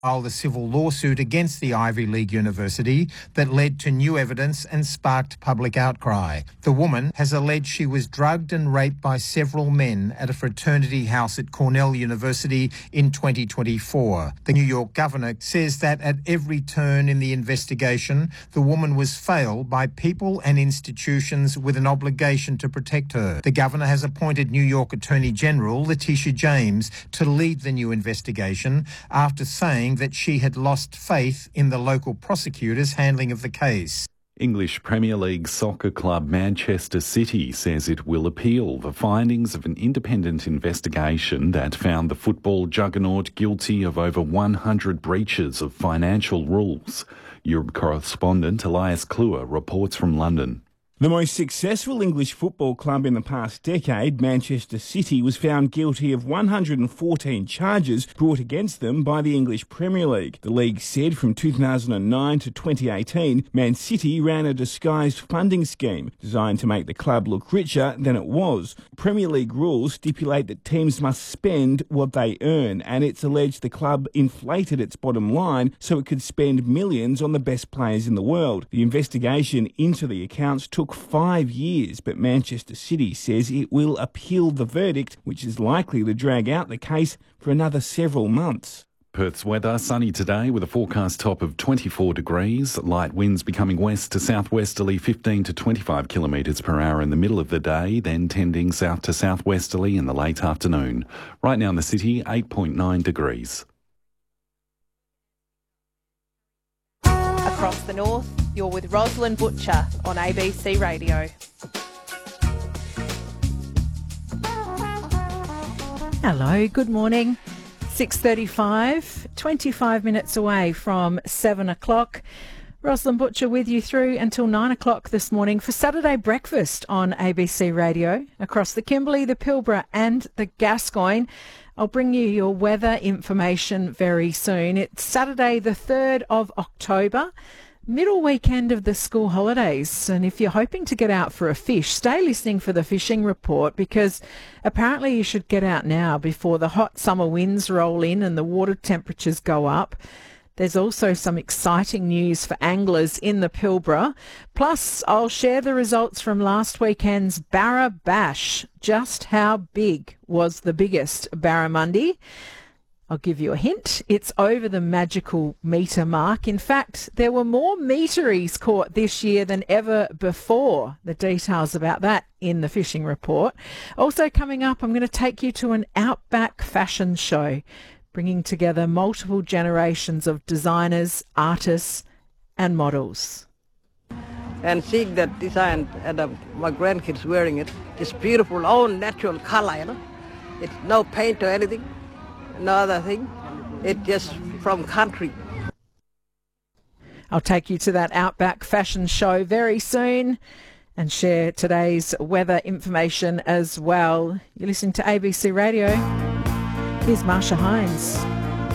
filed a civil lawsuit against the Ivy League university that led to new evidence and sparked public outcry. The woman has alleged she was drugged and raped by several men at a fraternity house at Cornell University in 2024. The New York governor says that at every turn in the investigation, the woman was failed by people and institutions with an obligation to protect her. The governor has appointed New York Attorney General Letitia James to lead the new investigation after saying that she had lost faith in the local prosecutor's handling of the case. English Premier League soccer club Manchester City says it will appeal the findings of an independent investigation that found the football juggernaut guilty of over 100 breaches of financial rules. Europe correspondent Elias Kluwer reports from London. The most successful English football club in the past decade, Manchester City, was found guilty of 114 charges brought against them by the English Premier League. The league said from 2009 to 2018, Man City ran a disguised funding scheme designed to make the club look richer than it was. Premier League rules stipulate that teams must spend what they earn, and it's alleged the club inflated its bottom line so it could spend millions on the best players in the world. The investigation into the accounts took 5 years, but Manchester City says it will appeal the verdict, which is likely to drag out the case for another several months. Perth's weather, sunny today with a forecast top of 24 degrees. Light winds becoming west to southwesterly 15 to 25 kilometres per hour in the middle of the day, then tending south to southwesterly in the late afternoon. Right now in the city, 8.9 degrees. Across the north, you're with Rosalind Butcher on ABC Radio. Hello, good morning. 6:35, 25 minutes away from 7 o'clock. Rosalind Butcher with you through until 9 o'clock this morning for Saturday breakfast on ABC Radio. Across the Kimberley, the Pilbara and the Gascoyne. I'll bring you your weather information very soon. It's Saturday the 3rd of October, middle weekend of the school holidays. And if you're hoping to get out for a fish, stay listening for the fishing report, because apparently you should get out now before the hot summer winds roll in and the water temperatures go up. There's also some exciting news for anglers in the Pilbara. Plus, I'll share the results from last weekend's Barra Bash. Just how big was the biggest barramundi? I'll give you a hint. It's over the magical metre mark. In fact, there were more meteries caught this year than ever before. The details about that in the fishing report. Also coming up, I'm going to take you to an outback fashion show, bringing together multiple generations of designers, artists and models. And seeing that design and my grandkids wearing it, it's beautiful, own natural colour, you know. It's no paint or anything, no other thing. It's just from country. I'll take you to that outback fashion show very soon and share today's weather information as well. You're listening to ABC Radio. Here's Marsha Hines.